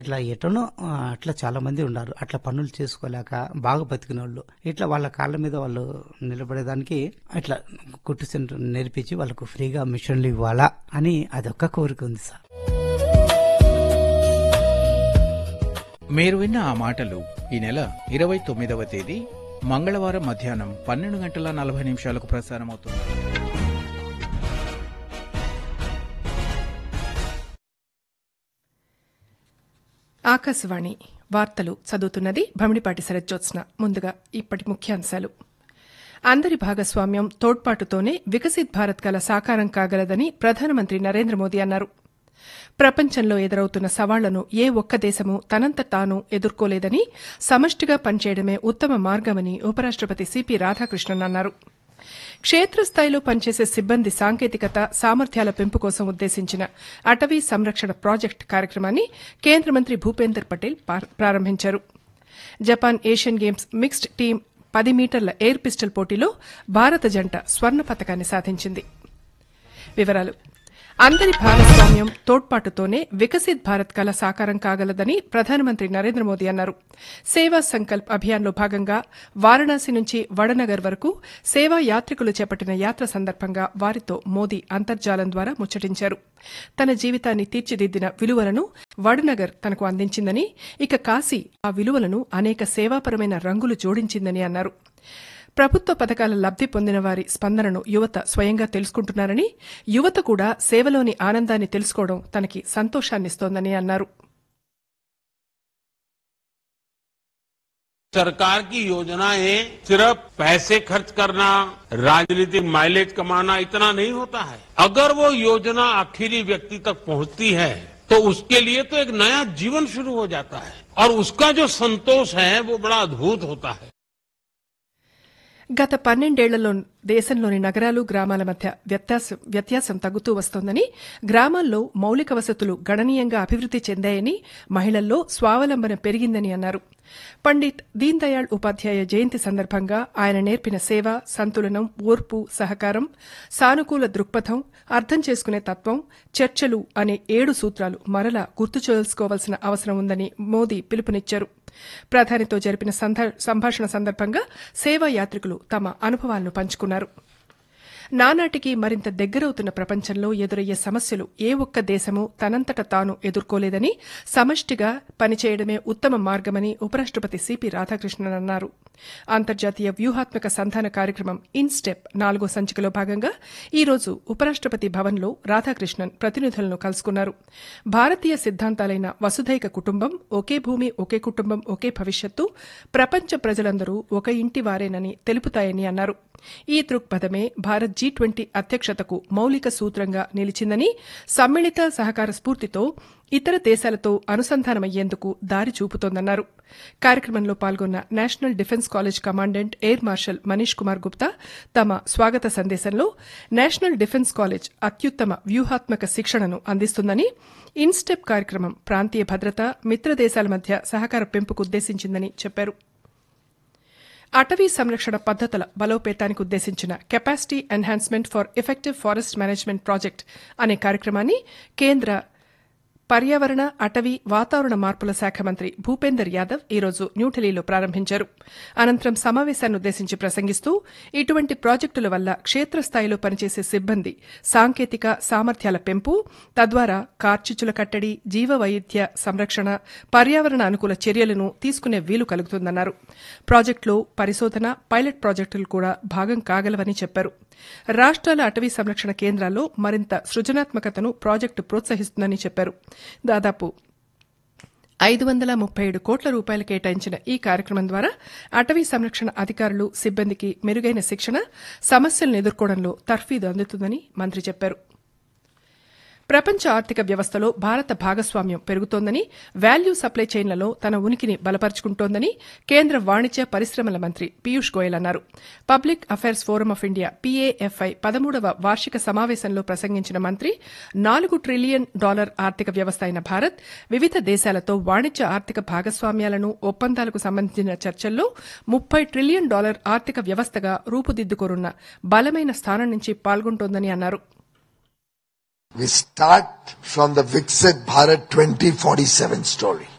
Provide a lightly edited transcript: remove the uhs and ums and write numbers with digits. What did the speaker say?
ఇట్లా ఎటనో అట్లా చాలా మంది ఉన్నారు. అట్లా పనులు చేసుకోలేక బాగా బతికినోళ్ళు. ఇట్లా వాళ్ళ కాళ్ళ మీద వాళ్ళు నిలబడేదానికి ఇట్లా కుట్టు సెంటర్ నేర్పించి వాళ్ళకు ఫ్రీగా మిషన్లు ఇవ్వాలా అని అదొక్క కోరిక ఉంది సార్. మీరు విన్న ఆ మాటలు ఈ నెల 29వ తేదీ మంగళవారం మధ్యాహ్నం 12:40 ప్రసారమవుతుంది. ఆకాశవాణి వార్తలు చదువుతున్నది భమిడిపాటి శరజ్జోత్స్న. ముందుగా ఇప్పటి ముఖ్యాంశాలు. అందరి భాగస్వామ్యం తోడ్పాటుతోనే వికసిత్ భారత్ కల సాకారం కాగలదని ప్రధానమంత్రి నరేంద్ర మోదీ అన్నారు. ప్రపంచంలో ఎదురవుతున్న సవాళ్లను ఏ ఒక్క దేశమూ తనంత తాను ఎదుర్కోలేదని, సమష్టిగా పనిచేయడమే ఉత్తమ మార్గమని ఉపరాష్టపతి సిపి రాధాకృష్ణన్ అన్నారు. క్షేత్రస్థాయిలో పనిచేసే సిబ్బంది సాంకేతికత, సామర్థ్యాల పెంపు కోసం ఉద్దేశించిన అటవీ సంరక్షణ ప్రాజెక్టు కార్యక్రమాన్ని కేంద్ర మంత్రి భూపేందర్ పటేల్ ప్రారంభించారు. Japan Asian games mixed team 10 మీటర్ల ఎయిర్ పిస్టల్ పోటీలో భారత జంట స్వర్ణ పతకాన్ని సాధించింది. వివరాలు. అందరి భాగస్వామ్యం తోడ్పాటుతోనే వికసిత్ భారత్ కల సాకారం కాగలదని ప్రధానమంత్రి నరేంద్ర మోదీ అన్నారు. సేవా సంకల్ప్ అభియాన్లో భాగంగా వారణాసి నుంచి వడనగర్ వరకు సేవా యాత్రికులు చేపట్టిన యాత్ర సందర్భంగా వారితో మోదీ అంతర్జాలం ద్వారా ముచ్చటించారు. తన జీవితాన్ని తీర్చిదిద్దిన విలువలను వడనగర్ తనకు అందించిందని, ఇక కాశీ ఆ విలువలను అనేక సేవాపరమైన రంగులు జోడించిందని అన్నారు. ప్రభుత్వ పథకాల లబ్ది పొందిన వారి స్పందనను యువత స్వయంగా తెలుసుకుంటున్నారని, యువత కూడా సేవలోని ఆనందాన్ని తెలుసుకోవడం తనకి సంతోషాన్నిస్తోందని అన్నారు. सरकार की योजनाएं सिर्फ पैसे खर्च करना, राजनीतिक माइलेज कमाना इतना नहीं होता है. अगर वो योजना आखिरी व्यक्ति तक पहुंचती है तो उसके लिए तो एक नया जीवन शुरू हो जाता है और उसका जो संतोष है वो बड़ा अद्भुत होता है. గత 12 ఏళ్లలో దేశంలోని నగరాలు, గ్రామాల మధ్య వ్యత్యాసం తగ్గుతూ వస్తోందని, గ్రామాల్లో మౌలిక వసతులు గణనీయంగా అభివృద్ది చెందాయని, మహిళల్లో స్వావలంబన పెరిగిందని అన్నారు. పండిత్ దీన్ దయాళ్ ఉపాధ్యాయ జయంతి సందర్భంగా ఆయన నేర్పిన సేవ, సంతులనం, ఓర్పు, సహకారం, సానుకూల దృక్పథం, అర్థం చేసుకునే తత్వం, చర్చలు అనే 7 సూత్రాలు మరలా గుర్తు చేసుకోవాల్సిన అవసరం ఉందని మోదీ పిలుపునిచ్చారు. ప్రధానితో జరిపిన సంభాషణ సందర్భంగా సేవా యాత్రికులు తమ అనుభవాలను పంచుకున్నారు. నానాటికి మరింత దగ్గరవుతున్న ప్రపంచంలో ఎదురయ్యే సమస్యలు ఏ ఒక్క దేశమూ తనంతట తాను ఎదుర్కోలేదని, సమష్టిగా పనిచేయడమే ఉత్తమ మార్గమని ఉపరాష్టపతి సిపి రాధాకృష్ణన్ అన్నారు. అంతర్జాతీయ వ్యూహాత్మక సంధాన కార్యక్రమం ఇన్స్టెప్ 4వ సంచికలో భాగంగా ఈ రోజు ఉపరాష్టపతి భవన్లో రాధాకృష్ణన్ ప్రతినిధులను కలుసుకున్నారు. భారతీయ సిద్ధాంతాలైన వసుధైక కుటుంబం, ఒకే భూమి, ఒకే కుటుంబం, ఒకే భవిష్యత్తు, ప్రపంచ ప్రజలందరూ ఒక ఇంటి వారేనని తెలుపుతాయని అన్నారు. ఈ దృక్పథమే భారత్ G20 అధ్యక్షతకు మౌలిక సూత్రంగా నిలిచిందని, సమ్మిళిత సహకార స్ఫూర్తితో ఇతర దేశాలతో అనుసంధానమయ్యేందుకు దారి చూపుతోందన్నారు. కార్యక్రమంలో పాల్గొన్న national defence college commandant air marshal Manish Kumar Gupta తమ స్వాగత సందేశంలో నేషనల్ డిఫెన్స్ కాలేజ్ అత్యుత్తమ వ్యూహాత్మక శిక్షణను అందిస్తుందని, ఇన్స్టెప్ కార్యక్రమం ప్రాంతీయ భద్రత, మిత్ర దేశాల మధ్య సహకార పెంపుకు ఉద్దేశించిందని చెప్పారు. అటవీ సంరక్షణ పద్దతుల బలోపేతానికి ఉద్దేశించిన capacity enhancement for effective forest management project అనే కార్యక్రమాన్ని కేంద్ర పర్యావరణ, అటవీ, వాతావరణ మార్పుల శాఖ మంత్రి భూపేందర్ యాదవ్ ఈరోజు న్యూఢిల్లీలో ప్రారంభించారు. అనంతరం సమావేశాన్ని ఉద్దేశించి ప్రసంగిస్తూ, ఇటువంటి ప్రాజెక్టుల వల్ల క్షేత్రస్థాయిలో పనిచేసే సిబ్బంది సాంకేతిక సామర్థ్యాల పెంపు, తద్వారా కార్చిచ్చుల కట్టడి, జీవ వైవిధ్య సంరక్షణ, పర్యావరణ అనుకూల చర్యలను తీసుకునే వీలు కలుగుతుందన్నారు. ప్రాజెక్టులో పరిశోధన, పైలట్ ప్రాజెక్టులు కూడా భాగం కాగలవని చెప్పారు. రాష్ట్రాల అటవీ సంరక్షణ కేంద్రాల్లో మరింత సృజనాత్మకతను ప్రాజెక్టు ప్రోత్సహిస్తుందని చెప్పారు. దాదాపు 537 కోట్ల రూపాయలు కేటాయించిన ఈ కార్యక్రమం ద్వారా అటవీ సంరక్షణ అధికారులు, సిబ్బందికి మెరుగైన శిక్షణ, సమస్యలను ఎదుర్కోవడంలో తర్ఫీదు అందుతుందని మంత్రి చెప్పారు. ప్రపంచ ఆర్థిక వ్యవస్థలో భారత భాగస్వామ్యం పెరుగుతోందని, వాల్యూ సప్లై చైన్లలో తన ఉనికిని బలపరుచుకుంటోందని కేంద్ర వాణిజ్య పరిశ్రమల మంత్రి పీయూష్ గోయల్ అన్నారు. Public affairs forum of India PAFI 13వ వార్షిక సమావేశంలో ప్రసంగించిన మంత్రి, $4 ట్రిలియన్ ఆర్థిక వ్యవస్థ అయిన భారత్ వివిధ దేశాలతో వాణిజ్య ఆర్థిక భాగస్వామ్యాలను, ఒప్పందాలకు సంబంధించిన చర్చల్లో $30 ట్రిలియన్ ఆర్థిక వ్యవస్థగా రూపుదిద్దుకోనున్న బలమైన స్థానం నుంచి పాల్గొంటోందని అన్నారు. We start from the Viksit Bharat 2047 story.